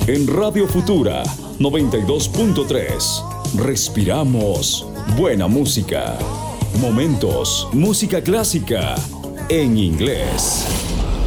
En Radio Futura 92.3. Respiramos buena música. Momentos, música clásica en inglés.